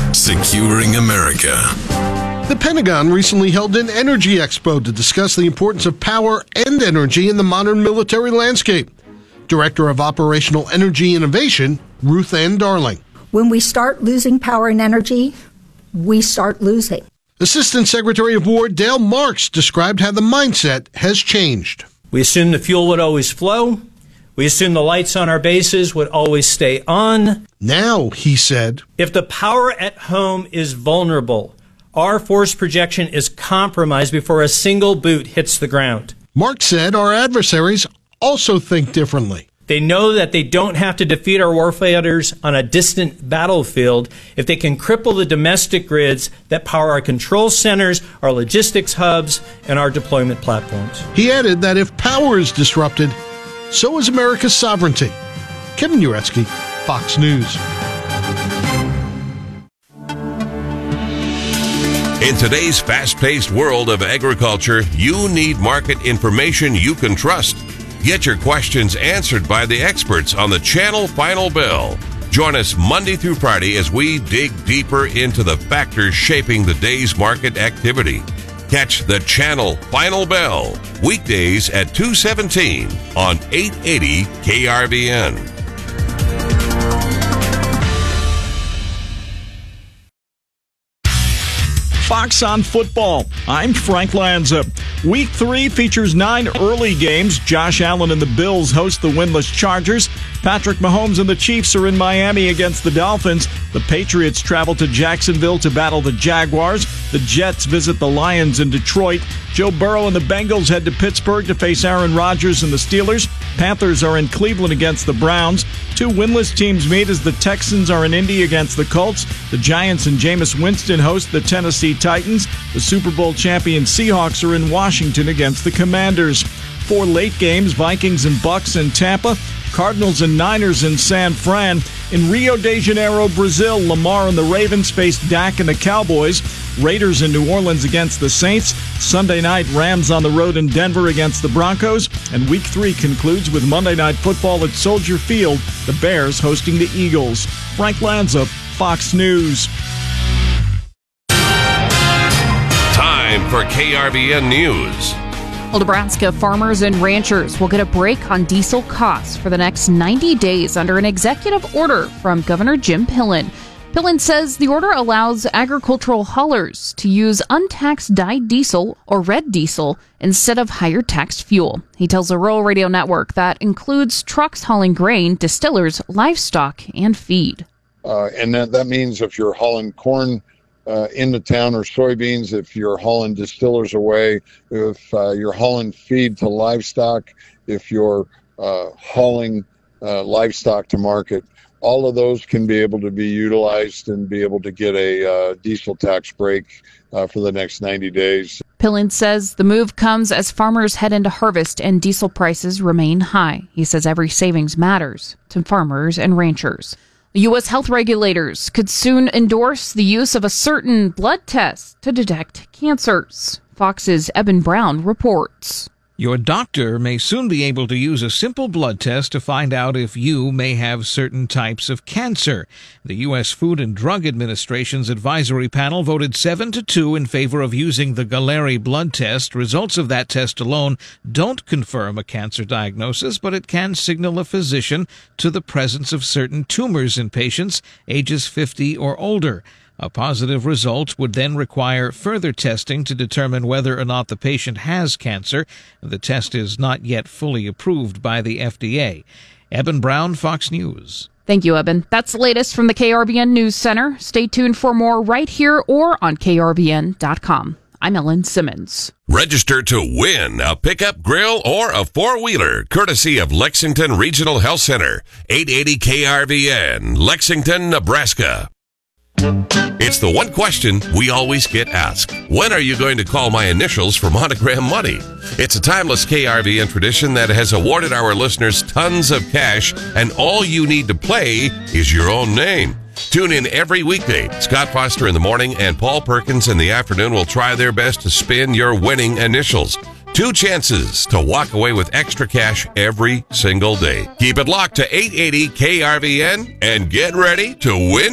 Securing America. The Pentagon recently held an energy expo to discuss the importance of power and energy in the modern military landscape. Director of Operational Energy Innovation, Ruth Ann Darling. When we start losing power and energy, we start losing. Assistant Secretary of War Dale Marks described how the mindset has changed. We assumed the fuel would always flow. We assumed the lights on our bases would always stay on. Now, he said, if the power at home is vulnerable, our force projection is compromised before a single boot hits the ground. Mark said our adversaries also think differently. They know that they don't have to defeat our warfighters on a distant battlefield if they can cripple the domestic grids that power our control centers, our logistics hubs, and our deployment platforms. He added that if power is disrupted, so is America's sovereignty. Kevin Uretsky, Fox News. In today's fast-paced world of agriculture, you need market information you can trust. Get your questions answered by the experts on the Channel Final Bell. Join us Monday through Friday as we dig deeper into the factors shaping the day's market activity. Catch the Channel Final Bell weekdays at 2:17 on 880 KRVN. Fox on Football. I'm Frank Lanza. Week 3 features 9 early games. Josh Allen and the Bills host the winless Chargers. Patrick Mahomes and the Chiefs are in Miami against the Dolphins. The Patriots travel to Jacksonville to battle the Jaguars. The Jets visit the Lions in Detroit. Joe Burrow and the Bengals head to Pittsburgh to face Aaron Rodgers and the Steelers. Panthers are in Cleveland against the Browns. 2 winless teams meet as the Texans are in Indy against the Colts. The Giants and Jameis Winston host the Tennessee Titans. The Super Bowl champion Seahawks are in Washington against the Commanders. 4 late games, Vikings and Bucks in Tampa. Cardinals and Niners in San Fran. In Rio de Janeiro, Brazil, Lamar and the Ravens face Dak and the Cowboys. Raiders in New Orleans against the Saints. Sunday night, Rams on the road in Denver against the Broncos. And Week 3 concludes with Monday Night Football at Soldier Field, the Bears hosting the Eagles. Frank Lanza, Fox News. Time for KRVN News. Well, Nebraska farmers and ranchers will get a break on diesel costs for the next 90 days under an executive order from Governor Jim Pillen. Pillen says the order allows agricultural haulers to use untaxed dyed diesel or red diesel instead of higher taxed fuel. He tells the Rural Radio Network that includes trucks hauling grain, distillers, livestock, and feed. And that means if you're hauling corn into town or soybeans, if you're hauling distillers away, if you're hauling feed to livestock, if you're hauling livestock to market, all of those can be able to be utilized and be able to get a diesel tax break for the next 90 days. Pillen says the move comes as farmers head into harvest and diesel prices remain high. He says every savings matters to farmers and ranchers. U.S. health regulators could soon endorse the use of a certain blood test to detect cancers. Fox's Eben Brown reports. Your doctor may soon be able to use a simple blood test to find out if you may have certain types of cancer. The U.S. Food and Drug Administration's advisory panel voted 7-2 in favor of using the Galleri blood test. Results of that test alone don't confirm a cancer diagnosis, but it can signal a physician to the presence of certain tumors in patients ages 50 or older. A positive result would then require further testing to determine whether or not the patient has cancer. The test is not yet fully approved by the FDA. Eben Brown, Fox News. Thank you, Eben. That's the latest from the KRVN News Center. Stay tuned for more right here or on krvn.com. I'm Ellen Simmons. Register to win a pickup, grill, or a four-wheeler, courtesy of Lexington Regional Health Center, 880 KRVN, Lexington, Nebraska. It's the one question we always get asked. When are you going to call my initials for Monogram Money? It's a timeless KRVN tradition that has awarded our listeners tons of cash, and all you need to play is your own name. Tune in every weekday. Scott Foster in the morning and Paul Perkins in the afternoon will try their best to spin your winning initials. 2 chances to walk away with extra cash every single day. Keep it locked to 880 KRVN and get ready to win